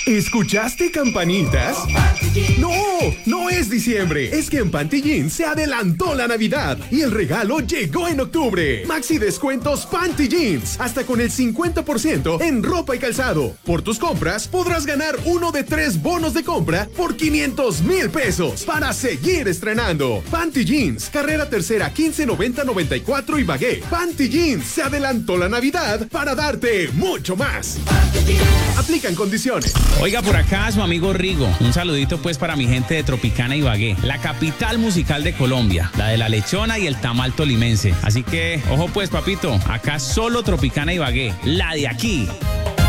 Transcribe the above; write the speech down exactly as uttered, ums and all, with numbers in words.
¿Escuchaste campanitas? No, no es diciembre. Es que en Panty Jeans se adelantó la Navidad y el regalo llegó en octubre. Maxi descuentos Panty Jeans, hasta con el cincuenta por ciento en ropa y calzado. Por tus compras podrás ganar uno de tres bonos de compra por quinientos mil pesos para seguir estrenando. Panty Jeans, carrera tercera quince noventa noventa y cuatro y Bagué. Panty Jeans, se adelantó la Navidad para darte mucho más. Aplican condiciones. Oiga, por acá su amigo Rigo. Un saludito pues para mi gente de Tropicana Ibagué, la capital musical de Colombia, la de la lechona y el tamal tolimense. Así que, ojo pues papito, acá solo Tropicana Ibagué, la de aquí.